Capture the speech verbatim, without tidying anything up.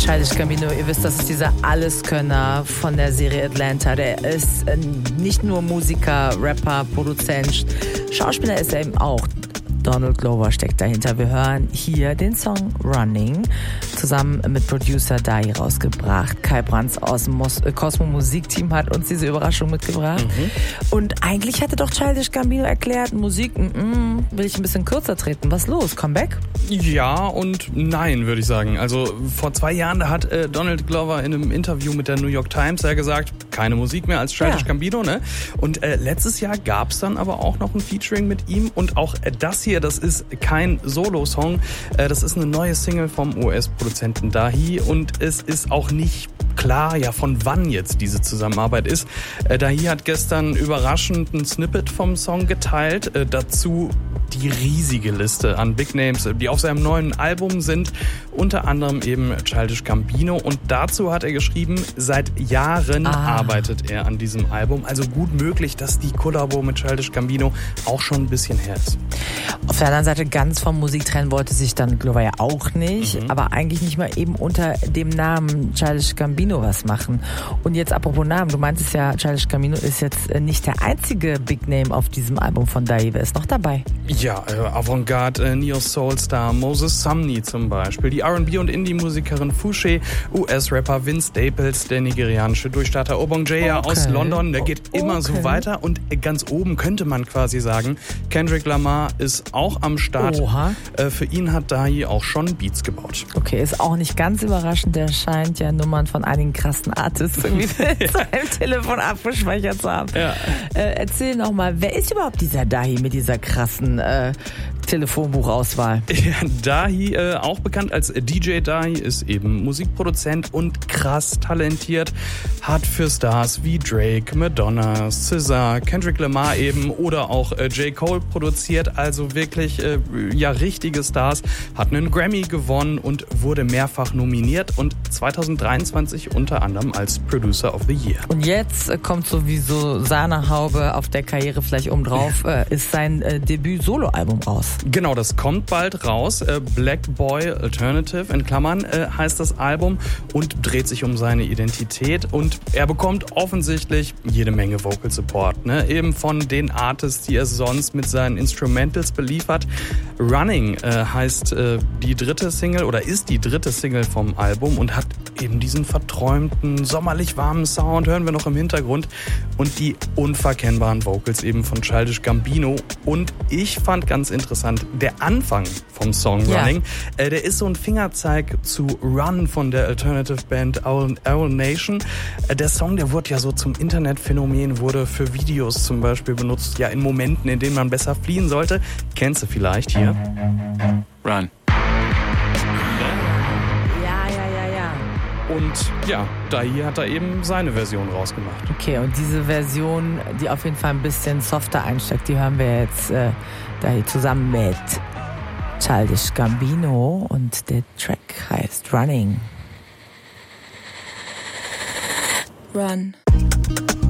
Childish Gambino, ihr wisst, das ist dieser Alleskönner von der Serie Atlanta. Der ist nicht nur Musiker, Rapper, Produzent, Schauspieler ist er eben auch. Donald Glover steckt dahinter. Wir hören hier den Song Running, zusammen mit Producer Dahi rausgebracht. Kai Brands aus dem Mos- äh, Cosmo Musikteam hat uns diese Überraschung mitgebracht. Mhm. Und eigentlich hatte doch Childish Gambino erklärt, Musik, mm, will ich ein bisschen kürzer treten. Was los? Comeback? Ja und nein, würde ich sagen. Also vor zwei Jahren, da hat äh, Donald Glover in einem Interview mit der New York Times ja gesagt, keine Musik mehr als Childish ja. Gambino, ne? Und äh, letztes Jahr gab es dann aber auch noch ein Featuring mit ihm und auch äh, das hier, das ist kein Solo-Song, äh, das ist eine neue Single vom U S-Produzenten Dahi und es ist auch nicht klar, ja, von wann jetzt diese Zusammenarbeit ist. Äh, Dahi hat gestern überraschend ein Snippet vom Song geteilt, äh, dazu die riesige Liste an Big Names, die auf seinem neuen Album sind, unter anderem eben Childish Gambino und dazu hat er geschrieben, seit Jahren ah. arbeitet er an diesem Album, also gut möglich, dass die Kollabo mit Childish Gambino auch schon ein bisschen her ist. Auf der anderen Seite, ganz vom Musik trennen wollte sich dann Glover ja auch nicht, mhm. aber eigentlich nicht mal eben unter dem Namen Childish Gambino was machen. Und jetzt apropos Namen, du meintest ja, Childish Gambino ist jetzt nicht der einzige Big Name auf diesem Album von Dahi. Wer ist noch dabei? Ja, äh, Avantgarde, äh, Neo-Soul-Star Moses Sumney zum Beispiel, die R and B- und Indie-Musikerin Fouché, U S-Rapper Vince Staples, der nigerianische Durchstarter Obong Jaya okay. aus London, der geht immer okay. so weiter und ganz oben könnte man quasi sagen, Kendrick Lamar ist auch am Start. Oha. Äh, für ihn hat Dahi auch schon Beats gebaut. Okay, ist auch nicht ganz überraschend, der scheint ja Nummern von einigen krassen Artists irgendwie ja. zu seinem Telefon abgespeichert zu haben. Ja. Äh, erzähl nochmal, wer ist überhaupt dieser Dahi mit dieser krassen äh, Telefonbuchauswahl? Ja, Dahi, äh, auch bekannt als D J Dahi, ist eben Musikproduzent und krass talentiert. Hat für Stars wie Drake, Madonna, S Z A, Kendrick Lamar eben oder auch äh, J. Cole produziert. Also wirklich, äh, ja, richtige Stars. Hat einen Grammy gewonnen und wurde mehrfach nominiert und zwanzig dreiundzwanzig unter anderem als Producer of the Year. Und jetzt äh, kommt sowieso Sahnehaube auf der Karriere vielleicht oben drauf, äh, ist sein äh, Debüt-Solo-Album raus. Genau, das kommt bald raus. Black Boy Alternative, in Klammern, heißt das Album und dreht sich um seine Identität. Und er bekommt offensichtlich jede Menge Vocal Support, ne? Eben von den Artists, die er sonst mit seinen Instrumentals beliefert. Running äh, heißt äh, die dritte Single oder ist die dritte Single vom Album und hat eben diesen verträumten, sommerlich warmen Sound, hören wir noch im Hintergrund. Und die unverkennbaren Vocals eben von Childish Gambino. Und ich fand ganz interessant, der Anfang vom Song Running, ja. äh, der ist so ein Fingerzeig zu Run von der Alternative Band Owl, Owl Nation. Äh, der Song, der wurde ja so zum Internetphänomen, wurde für Videos zum Beispiel benutzt, ja in Momenten, in denen man besser fliehen sollte. Kennst du vielleicht hier? Run. Und ja, Dahi hat da eben seine Version rausgemacht. Okay, und diese Version, die auf jeden Fall ein bisschen softer einsteckt, die hören wir jetzt äh, Dahi zusammen mit Childish Gambino und der Track heißt Running. Run.